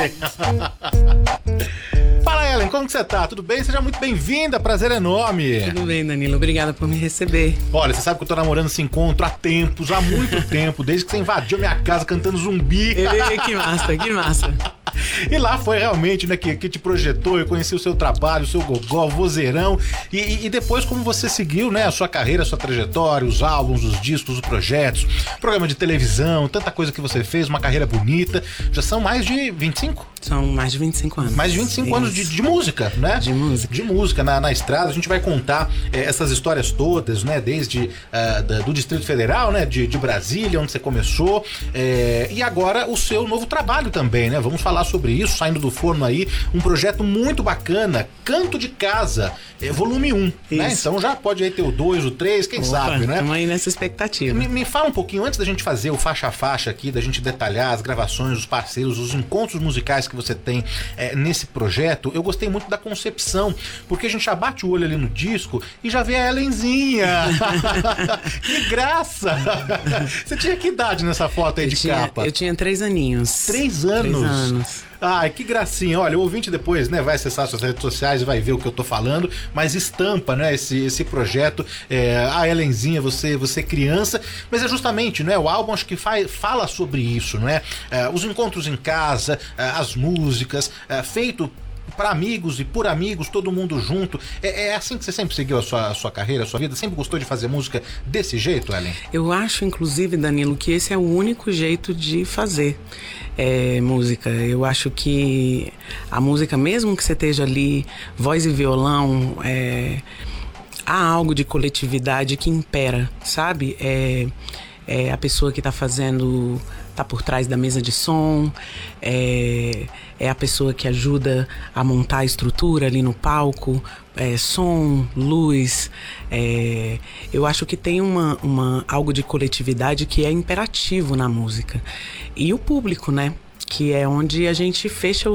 Fala, Ellen, como que você tá? Tudo bem? Seja muito bem-vinda, prazer enorme. Tudo bem, Danilo, obrigada por me receber. Olha, você sabe que eu tô namorando esse encontro há tempos, há muito tempo, desde que você invadiu minha casa cantando Zumbi. Que massa, que massa. E lá foi realmente, né, que te projetou, eu conheci o seu trabalho, o seu gogó, o vozeirão, e depois como você seguiu, né, a sua carreira, a sua trajetória, os álbuns, os discos, os projetos, programa de televisão, tanta coisa que você fez, uma carreira bonita. Já são mais de 25? São mais de 25 anos. Mais de 25 Isso. anos de música, né? De música. De música na estrada. A gente vai contar essas histórias todas, né? Desde do Distrito Federal, né? De Brasília, onde você começou. E agora o seu novo trabalho também, né? Vamos falar sobre isso, saindo do forno aí. Um projeto muito bacana, Canto de Casa, volume 1, né? Então já pode aí ter o 2, o 3, quem sabe, né? Estamos aí nessa expectativa. Me fala um pouquinho, antes da gente fazer o faixa a faixa aqui, da gente detalhar as gravações, os parceiros, os encontros musicais que você tem nesse projeto, eu gostei muito da concepção, porque a gente já bate o olho ali no disco e já vê a Ellenzinha. Que graça! Você tinha que idade nessa foto aí capa? Eu tinha 3 aninhos. 3 anos? 3 anos. Ai, que gracinha. Olha, o ouvinte depois, né, vai acessar suas redes sociais e vai ver o que eu tô falando, mas estampa, né, esse projeto, a Ellenzinha, você criança, mas é justamente, né, o álbum acho que fala sobre isso, né, os encontros em casa, as músicas, feito para amigos e por amigos, todo mundo junto. É assim que você sempre seguiu a sua carreira, a sua vida? Sempre gostou de fazer música desse jeito, Ellen? Eu acho, inclusive, Danilo, que esse é o único jeito de fazer música. Eu acho que a música, mesmo que você esteja ali, voz e violão, há algo de coletividade que impera, sabe? É a pessoa que está fazendo, tá por trás da mesa de som, é a pessoa que ajuda a montar a estrutura ali no palco, som, luz. Eu acho que tem algo de coletividade que é imperativo na música. E o público, né? Que é onde a gente fecha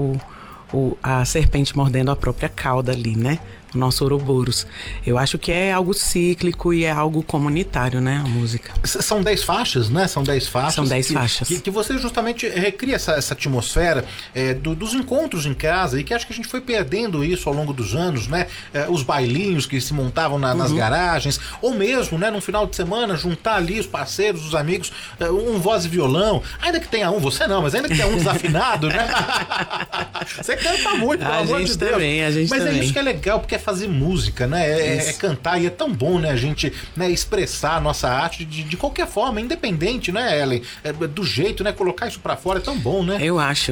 a serpente mordendo a própria cauda ali, né? O nosso Ouroboros. Eu acho que é algo cíclico e é algo comunitário, né? A música. São 10 faixas, né? São 10 faixas. São 10 faixas. Que você justamente recria essa atmosfera dos encontros em casa, e que acho que a gente foi perdendo isso ao longo dos anos, né? Os bailinhos que se montavam nas garagens, ou mesmo, né? Num final de semana, juntar ali os parceiros, os amigos, um voz e violão. Ainda que tenha você não, mas ainda que tenha um desafinado, né? Você canta muito, pelo amor de Deus. A gente mas também. É isso que é legal, porque é fazer música, né? É cantar, e é tão bom, né? A gente, né, expressar a nossa arte de qualquer forma, independente, né, Ellen? Do jeito, né? Colocar isso pra fora é tão bom, né? Eu acho.